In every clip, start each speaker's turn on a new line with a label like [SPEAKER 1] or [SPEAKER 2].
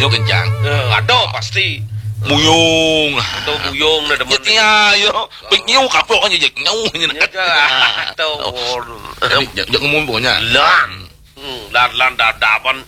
[SPEAKER 1] nyo kencang.
[SPEAKER 2] Ada pasti.
[SPEAKER 1] Buyung.
[SPEAKER 2] Atau buyung na demen.
[SPEAKER 1] Ya yo, penyu kapok kan jek nyau nya.
[SPEAKER 2] Atau
[SPEAKER 1] Jek ngomong pokoknya.
[SPEAKER 2] lan dadapan.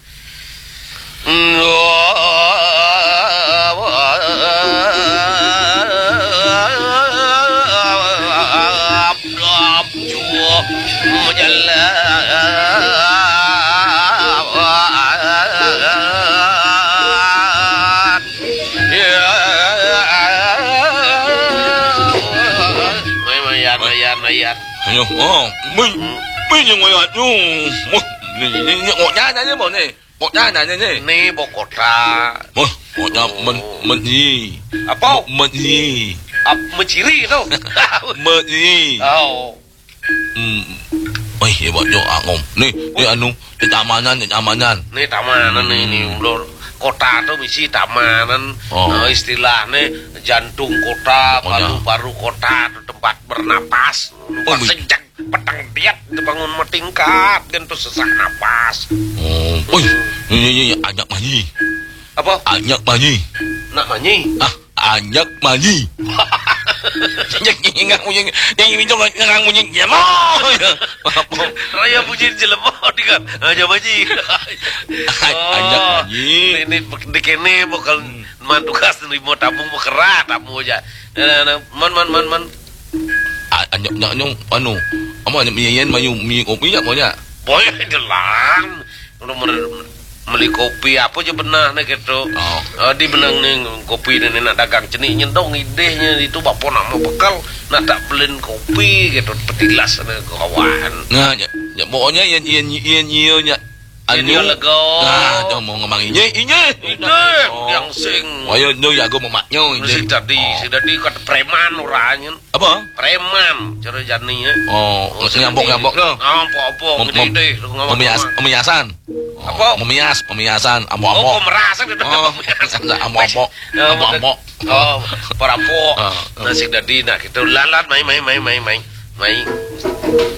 [SPEAKER 1] Ayo, mình yang ngoyak nyu. Ni ngoknya nanya mau ni. Ngoknya nanya ni.
[SPEAKER 2] Ni bokota.
[SPEAKER 1] Ngoknya menyi.
[SPEAKER 2] Apa?
[SPEAKER 1] Menyi.
[SPEAKER 2] Menciri tu.
[SPEAKER 1] Menyi.
[SPEAKER 2] Oh.
[SPEAKER 1] Oi, hebat jo ngom. Ni anu, di tamanan.
[SPEAKER 2] Ni tamanan ni ulur. Kota tu misi tamanan, istilahnya jantung kota, paru-paru kota, tempat bernapas, sejak petang tiap bangun metingkat dan tu sesak napas.
[SPEAKER 1] Ini ajak manyi.
[SPEAKER 2] Apa?
[SPEAKER 1] Ajak manyi.
[SPEAKER 2] Nak manyi?
[SPEAKER 1] Ajak manyi. Yang minum ngang bunyi jelema.
[SPEAKER 2] Raya bunyi jelema dikan. Aja manyi.
[SPEAKER 1] Ajak manyi.
[SPEAKER 2] Ini dikene bakal mantugas nerima tamu bekerah tamu aja. Man.
[SPEAKER 1] Ajak nyong anu. Ama nyen mayu mi kopi ya monya.
[SPEAKER 2] Boy gelang. Beli kopi apa aja benar nih gitu. Di benang nih kopi dan nak dagang cenih nyentong idenya itu bapak nama bekal nak tak beliin kopi gitu petilas nih kawan.
[SPEAKER 1] Nah, ya pokoknya nya
[SPEAKER 2] anu lego.
[SPEAKER 1] Nah, jangan mau ngomong inye.
[SPEAKER 2] Yang sing.
[SPEAKER 1] Ayo nyo ya gue memaknyo ini.
[SPEAKER 2] Si tadi kata preman orangnya.
[SPEAKER 1] Apa?
[SPEAKER 2] Preman cara janinya.
[SPEAKER 1] Nyambok tuh.
[SPEAKER 2] Apa ngide
[SPEAKER 1] Pemiasan.
[SPEAKER 2] Apa?
[SPEAKER 1] Pemiasan. Ambo.
[SPEAKER 2] Pemerasan itu.
[SPEAKER 1] Ambo.
[SPEAKER 2] Parampok. Nasi dadi nak kita lalat main.